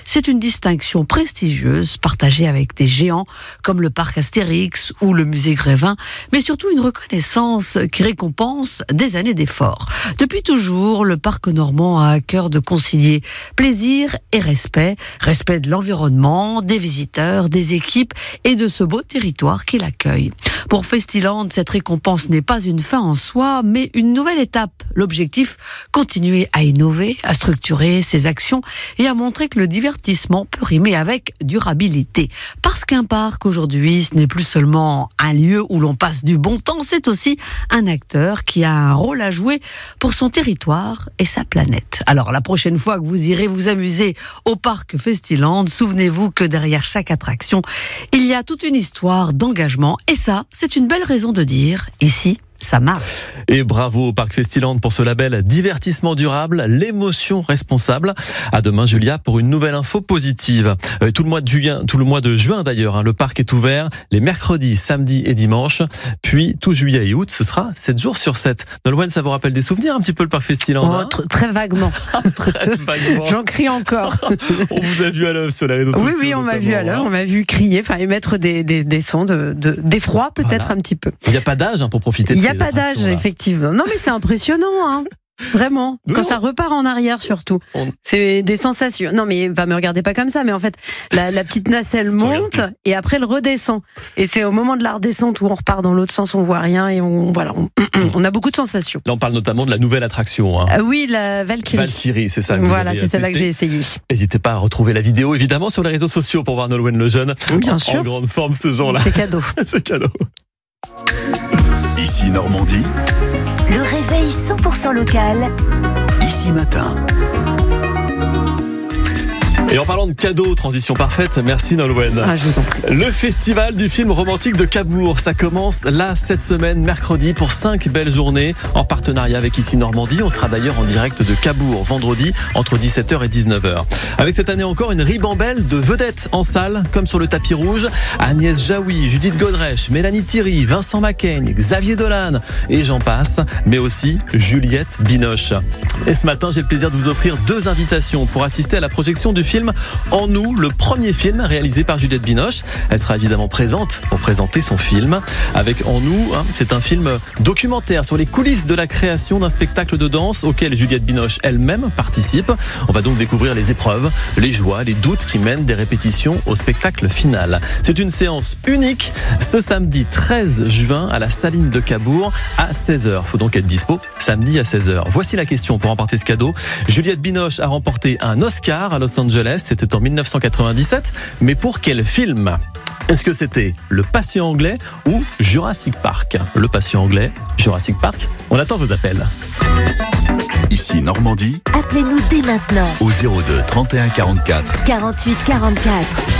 c'est une distinction prestigieuse partagée avec des géants comme le parc Astérix ou le musée Grévin, mais surtout une reconnaissance qui récompense des années d'efforts. Depuis toujours, le parc normand a à cœur de concilier plaisir et respect de l'environnement, des visiteurs, des équipes et de ce beau territoire qui l'accueille. Pour Festiland, cette récompense n'est pas une fin en soi, mais une nouvelle étape. L'objectif, continuer à innover, à structurer ses actions et à montrer que le divertissement peut rimer avec durabilité. Parce qu'un parc aujourd'hui, ce n'est plus seulement un lieu où l'on passe du bon temps, c'est aussi un acteur qui a un rôle à jouer pour son territoire et sa planète. Alors la prochaine fois que vous irez vous amuser au parc Festiland, souvenez-vous que derrière chaque attraction, il y a toute une histoire d'engagement et ça, c'est une belle raison de dire ici, ça marche. Et bravo au Parc Festiland pour ce label divertissement durable, l'émotion responsable. À demain, Julia, pour une nouvelle info positive. Tout le mois de juin d'ailleurs, le parc est ouvert les mercredis, samedis et dimanches. Puis tout juillet et août, ce sera 7 jours sur 7. Nolwenn, ça vous rappelle des souvenirs un petit peu le Parc Festiland? Très vaguement. Très vaguement. J'en crie encore. On vous a vu à l'œuvre sur les réseaux sociaux. Oui, on m'a vu à l'œuvre, on m'a vu crier, émettre des sons d'effroi peut-être un petit peu. Il n'y a pas d'âge pour profiter de Il n'y a pas d'âge, effectivement. Non, mais c'est impressionnant, Vraiment. Quand ça repart en arrière, surtout. C'est des sensations. Non, mais me regardez pas comme ça, mais en fait, la petite nacelle monte et après elle redescend. Et c'est au moment de la redescente où on repart dans l'autre sens, on voit rien et on a beaucoup de sensations. Là, on parle notamment de la nouvelle attraction. Oui, la Valkyrie. Valkyrie, c'est ça. Voilà, c'est celle-là que j'ai essayé. N'hésitez pas à retrouver la vidéo, évidemment, sur les réseaux sociaux pour voir Nolwenn Lejeune. Bien sûr. En grande forme ce jour-là. C'est cadeau. C'est cadeau. Ici Normandie. Le réveil 100% local. Ici Matin. Et en parlant de cadeaux, transition parfaite, merci Nolwenn. Je vous en prie. Le festival du film romantique de Cabourg, ça commence là cette semaine, mercredi, pour 5 belles journées en partenariat avec Ici Normandie. On sera d'ailleurs en direct de Cabourg vendredi entre 17h et 19h. Avec cette année encore une ribambelle de vedettes en salle, comme sur le tapis rouge. Agnès Jaoui, Judith Godrèche, Mélanie Thierry, Vincent Macaigne, Xavier Dolan et j'en passe, mais aussi Juliette Binoche. Et ce matin, j'ai le plaisir de vous offrir 2 invitations pour assister à la projection du film En nous, le premier film réalisé par Juliette Binoche. Elle sera évidemment présente pour présenter son film. Avec En nous, c'est un film documentaire sur les coulisses de la création d'un spectacle de danse auquel Juliette Binoche elle-même participe. On va donc découvrir les épreuves, les joies, les doutes qui mènent des répétitions au spectacle final. C'est une séance unique ce samedi 13 juin à la Saline de Cabourg à 16h. Faut donc être dispo samedi à 16h. Voici la question pour remporter ce cadeau. Juliette Binoche a remporté un Oscar à Los Angeles. C'était en 1997. Mais pour quel film ? Est-ce que c'était Le Patient Anglais ou Jurassic Park ? Le Patient Anglais, Jurassic Park. On attend vos appels. Ici Normandie. Appelez-nous dès maintenant. Au 02 31 44 48 44.